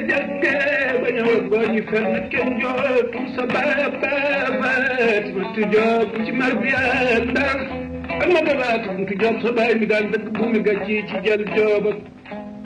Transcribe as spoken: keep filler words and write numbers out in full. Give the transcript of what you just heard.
jagge ba ñëw goñi fenn kenn jootu sa babat ma tu job ci marbiya ndar ak ma dabaat tu job sa bay mi daan dëkk bu mi gàcci ci jël joob